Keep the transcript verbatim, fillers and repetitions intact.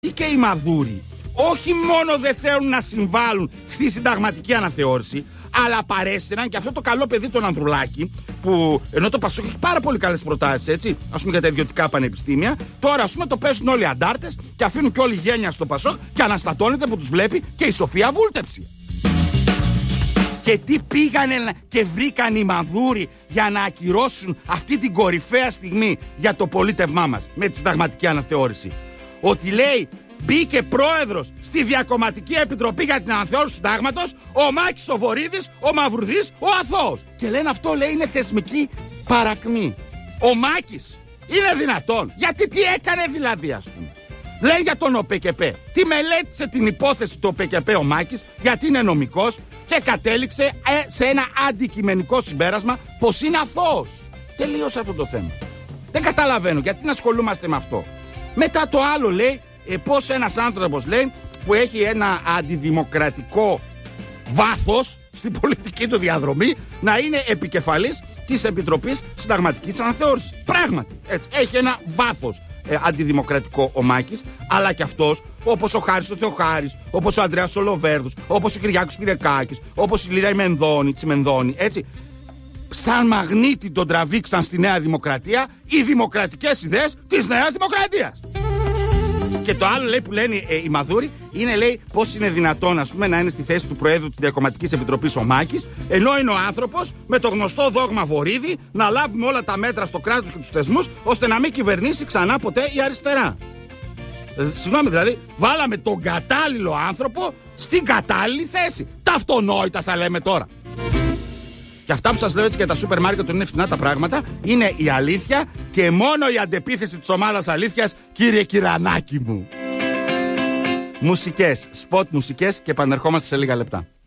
και οι μαδούροι όχι μόνο δεν θέλουν να συμβάλλουν στη συνταγματική αναθεώρηση, αλλά παρέσυραν και αυτό το καλό παιδί τον Ανδρουλάκη, που ενώ το Πασόκ έχει πάρα πολύ καλές προτάσεις, έτσι, ας πούμε για τα ιδιωτικά πανεπιστήμια, τώρα ας πούμε το παίζουν όλοι οι αντάρτες και αφήνουν και όλη η γένεια στο Πασόκ και αναστατώνεται που τους βλέπει και η Σοφία Βούλτεψη. Και τι πήγανε και βρήκαν οι μαδούροι για να ακυρώσουν αυτή την κορυφαία στιγμή για το πολίτευμά μας με τη συνταγματική αναθεώρηση? Ότι λέει μπήκε πρόεδρος στη Διακομματική Επιτροπή για την Αναθεώρηση του Συντάγματος ο Μάκης ο Βορίδης, ο Μαυρουδής, ο Αθώος. Και λένε αυτό, λέει, είναι θεσμική παρακμή. Ο Μάκης είναι δυνατόν? Γιατί τι έκανε δηλαδή, ας πούμε? Λέει για τον ΟΠΕΚΕΠΕ. Τι μελέτησε την υπόθεση του ΟΠΕΚΕΠΕ ο Μάκης, γιατί είναι νομικός και κατέληξε ε, σε ένα αντικειμενικό συμπέρασμα πως είναι αθώος. Τελείωσε αυτό το θέμα. Δεν καταλαβαίνω γιατί να ασχολούμαστε με αυτό. Μετά το άλλο λέει ε, πως ένας άνθρωπος, λέει, που έχει ένα αντιδημοκρατικό βάθος στην πολιτική του διαδρομή, να είναι επικεφαλής της Επιτροπής Συνταγματικής Αναθεώρησης. Πράγματι, έτσι, έχει ένα βάθος ε, αντιδημοκρατικό ο Μάκης, αλλά και αυτός, όπως ο Χάρης ο Θεοχάρης, όπως ο Ανδρέας ο Λοβέρδος, όπως ο Κυριάκος Πυρεκάκης, όπως η Λίρα Μενδώνη, Τσιμενδώνη, έτσι, σαν μαγνήτη τον τραβήξαν στη Νέα Δημοκρατία οι δημοκρατικές ιδέες της Νέας Δημοκρατίας. Και το άλλο, λέει, που λένε ε, οι μαδούροι είναι, λέει, πώς είναι δυνατόν, ας πούμε, να είναι στη θέση του Προέδρου της Διακομματικής Επιτροπής ο Μάκης, ενώ είναι ο άνθρωπος με το γνωστό δόγμα Βορίδη να λάβουμε όλα τα μέτρα στο κράτος και τους θεσμούς ώστε να μην κυβερνήσει ξανά ποτέ η αριστερά. Ε, συγγνώμη, δηλαδή, βάλαμε τον κατάλληλο άνθρωπο στην κατάλληλη θέση. Τα αυτονόητα θα λέμε τώρα. Και αυτά που σας λέω έτσι για τα σούπερ μάρκετ είναι φθηνά τα πράγματα, είναι η αλήθεια και μόνο η αντεπίθεση της ομάδας αλήθειας, κύριε Κυρανάκη μου. Μουσικές, σποτ μουσικές και επανερχόμαστε σε λίγα λεπτά.